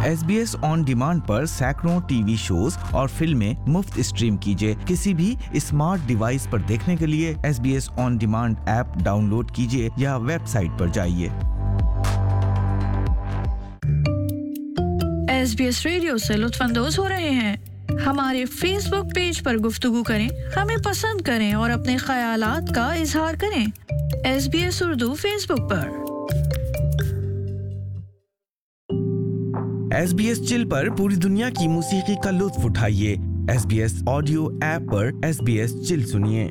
SBS on demand पर सैकड़ों TV shows और फिल्में मुफ्त स्ट्रीम कीजिए। किसी भी स्मार्ट डिवाइस पर देखने के लिए SBS on demand app download कीजिए या वेबसाइट पर जाइए। SBS रेडियो से लुत्फानंदोज हो रहे हैं। हमारे फेसबुक पेज पर गुफ्तगू करें, हमें पसंद करें और अपने ख्यालात का इजहार करें। SBS उर्दू फेसबुक पर। SBS चिल पर पूरी दुनिया की मौसीकी का लुत्फ उठाइए। SBS ऑडियो ऐप पर SBS चिल सुनिए।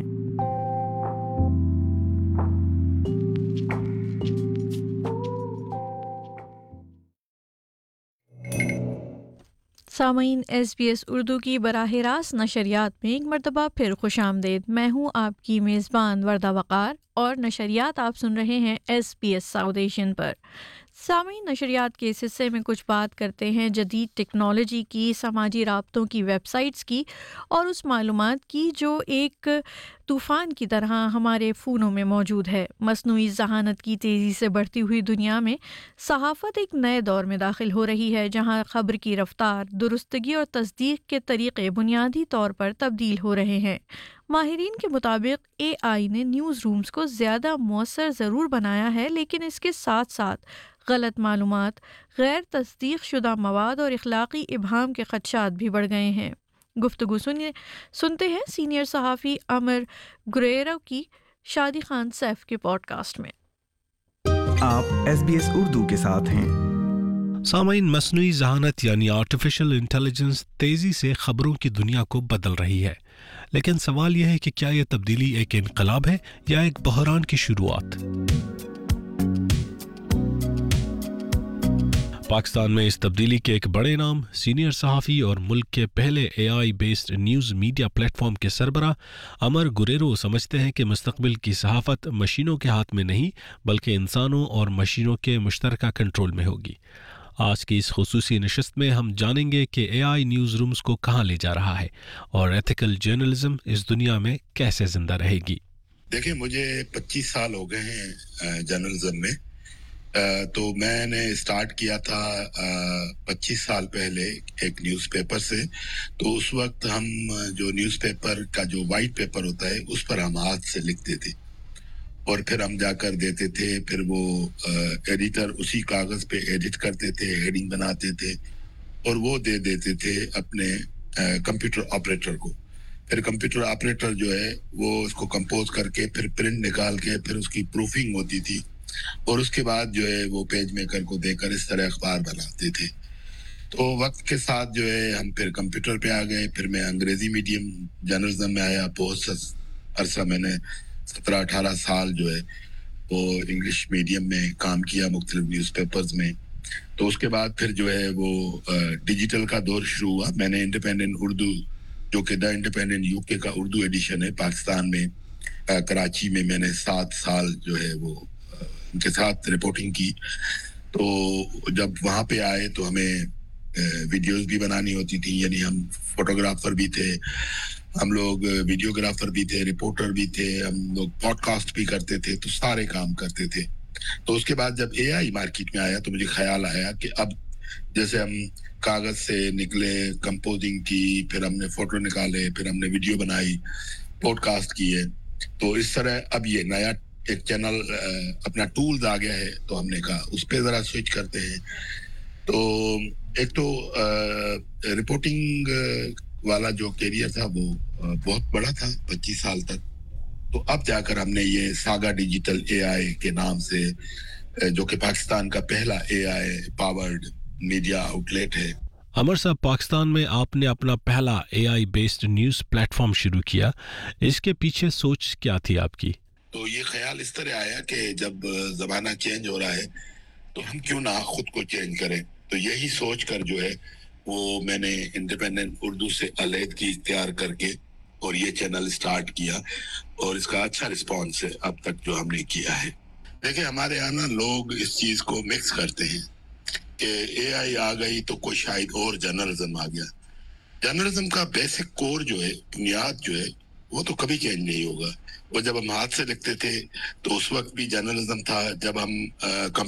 सामीन SBS उर्दू की बराह रास्त नशरियात में एक मरतबा फिर खुशामदीद। मैं हूँ आपकी मेज़बान वर्दा वक़ार और नशरियात आप सुन रहे हैं SBS साउथ एशियन पर। सामीन, नशरियात के इस हिस्से में कुछ बात करते हैं जदीद टेक्नोलॉजी की, समाजी राब्तों की, वेबसाइट्स की और उस मालूमात की जो एक तूफ़ान की तरह हमारे फ़ोनों में मौजूद है। मस्नूई ज़हानत की तेज़ी से बढ़ती हुई दुनिया में सहाफ़त एक नए दौर में दाखिल हो रही है, जहाँ ख़बर की रफ़्तार, दुरुस्तगी और तस्दीक़ के तरीक़े बुनियादी तौर पर तब्दील हो रहे हैं। माहिरीन के मुताबिक AI ने न्यूज़ रूम्स को ज़्यादा मौसर ज़रूर बनाया है, लेकिन इसके साथ साथ गलत मालूमात, गैर तस्दीक़ शुदा मवाद और इख़लाक़ी इबहाम के ख़दशात भी बढ़ गए हैं। गुफ्तगू सुनते हैं सीनियर सहाफ़ी अमर गुरेरो की शादी खान सैफ के पॉडकास्ट में। आप SBS उर्दू के साथ हैं। सामाइन, मस्नूई ज़हानत यानी आर्टिफिशियल इंटेलिजेंस तेज़ी से ख़बरों की दुनिया को बदल रही है, लेकिन सवाल यह है कि क्या यह तब्दीली एक इनकलाब है या एक बहरान की शुरुआत। पाकिस्तान में इस तब्दीली के एक बड़े नाम, सीनियर सहाफ़ी और मुल्क के पहले AI based news media platform के सरबरा अमर गुरेरो समझते हैं कि मुस्तक़बिल की सहाफ़त मशीनों के हाथ में नहीं बल्कि इंसानों और मशीनों के मुश्तरका कंट्रोल में होगी। आज की इस खुसूसी नशिस्त में हम जानेंगे कि AI न्यूज़ रूम्स को कहाँ ले जा रहा है और एथिकल जर्नलिज्म इस दुनिया में कैसे ज़िंदा रहेगी। देखिए, मुझे 25 साल हो गए हैं जर्नलिज्म में। तो मैंने स्टार्ट किया था 25 साल पहले एक न्यूज़पेपर से। तो उस वक्त हम जो न्यूज़पेपर का जो वाइट पेपर होता है उस पर हम हाथ से लिखते थे और फिर हम जाकर देते थे। फिर वो एडिटर उसी कागज़ पे एडिट करते थे, हेडिंग बनाते थे और वो दे देते थे अपने कंप्यूटर ऑपरेटर को। फिर कंप्यूटर ऑपरेटर जो है वो उसको कंपोज करके फिर प्रिंट निकाल के फिर उसकी प्रूफिंग होती थी और उसके बाद जो है वो पेज मेकर को देकर इस तरह अखबार बनाते थे। तो वक्त के साथ जो है हम फिर कंप्यूटर पे आ गए। फिर मैं अंग्रेजी मीडियम जर्नलिज्म में आया। बहुत अरसा मैंने 17-18 साल जो है वो इंग्लिश मीडियम में काम किया मुख्तलिफ न्यूज़पेपर्स में। तो उसके बाद फिर जो है वो डिजिटल का दौर शुरू हुआ। मैंने इंडिपेंडेंट उर्दू, जो कि द इंडिपेंडेंट UK का उर्दू एडिशन है पाकिस्तान में, कराची में मैंने 7 साल जो है वो उनके साथ रिपोर्टिंग की। तो जब वहाँ पे आए तो हमें वीडियोस भी बनानी होती थी, यानी हम फोटोग्राफर भी थे, हम लोग वीडियोग्राफर भी थे, रिपोर्टर भी थे, हम लोग पॉडकास्ट भी करते थे, तो सारे काम करते थे। तो उसके बाद जब AI मार्केट में आया तो मुझे ख्याल आया कि अब जैसे हम कागज से निकले, कंपोजिंग की, फिर हमने फोटो निकाले, फिर हमने वीडियो बनाई, पॉडकास्ट किए, तो इस तरह अब ये नया एक चैनल अपना टूल्स आ गया है तो हमने कहा उस पे ज़रा स्विच करते हैं। तो एक तो रिपोर्टिंग वाला जो कैरियर था वो बहुत बड़ा था 25 साल तक। तो अब जाकर हमने ये सागा डिजिटल AI के नाम से, जो कि पाकिस्तान का पहला AI पावर्ड मीडिया आउटलेट है। अमर साहब, पाकिस्तान में आपने अपना पहला AI बेस्ड न्यूज़ प्लेटफॉर्म शुरू किया, इसके पीछे सोच क्या थी आपकी? तो ये ख्याल इस तरह आया कि जब ज़माना चेंज हो रहा है तो हम क्यों ना खुद को चेंज करें। तो यही सोच कर जो है वो मैंने इंडिपेंडेंट उर्दू से अलहदगी इख्तियार करके और ये चैनल स्टार्ट किया और इसका अच्छा रिस्पॉन्स है अब तक जो हमने किया है। देखिए, हमारे यहाँ ना लोग इस चीज़ को मिक्स करते हैं कि AI आ गई तो कोई शायद और जर्नलिज्म आ गया। जर्नलिज्म का बेसिक कोर जो है, बुनियाद जो है, वो तो कभी चेंज नहीं होगा। वो जब हम हाथ से लिखते थे तो उस वक्त भी जर्नलिज्म था, जब हम